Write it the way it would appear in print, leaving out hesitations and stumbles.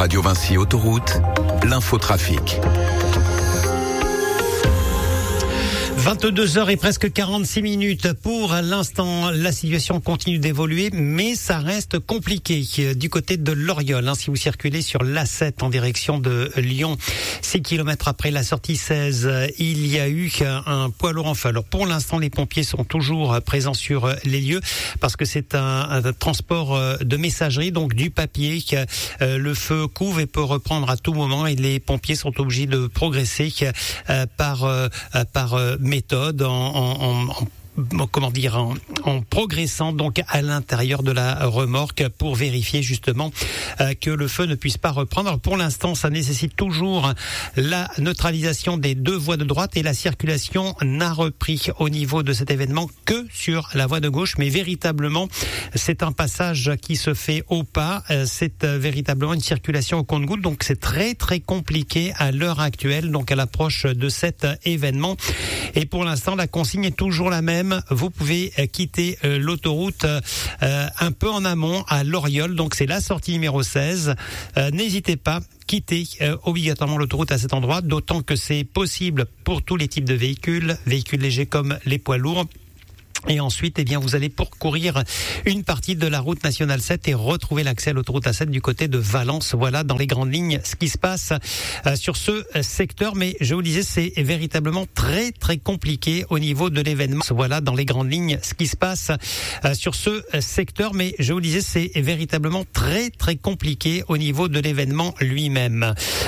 Radio Vinci Autoroute, l'infotrafic. 22h et presque 46 minutes. Pour l'instant, la situation continue d'évoluer, mais ça reste compliqué du côté de l'Oriol. Si vous circulez sur l'A7 en direction de Lyon, 6 km après la sortie 16, il y a eu un poids lourd en feu. Alors pour l'instant, les pompiers sont toujours présents sur les lieux parce que c'est un transport de messagerie, donc du papier. Le feu couve et peut reprendre à tout moment et les pompiers sont obligés de progresser par méthode en progressant donc à l'intérieur de la remorque pour vérifier justement que le feu ne puisse pas reprendre. Alors pour l'instant, ça nécessite toujours la neutralisation des deux voies de droite et la circulation n'a repris au niveau de cet événement que sur la voie de gauche, mais véritablement c'est un passage qui se fait au pas, c'est véritablement une circulation au compte-gouttes, donc c'est très très compliqué à l'heure actuelle, donc à l'approche de cet événement. Et pour l'instant, la consigne est toujours la même. Vous pouvez quitter l'autoroute un peu en amont à l'Oriol, donc c'est la sortie numéro 16. N'hésitez pas, quittez obligatoirement l'autoroute à cet endroit, d'autant que c'est possible pour tous les types de véhicules légers comme les poids lourds. Et ensuite, vous allez parcourir une partie de la route nationale 7 et retrouver l'accès à l'autoroute A7 du côté de Valence. Voilà, dans les grandes lignes, ce qui se passe sur ce secteur. Mais je vous le disais, c'est véritablement très, très compliqué au niveau de l'événement. Voilà, dans les grandes lignes, ce qui se passe sur ce secteur. Mais je vous le disais, c'est véritablement très, très compliqué au niveau de l'événement lui-même.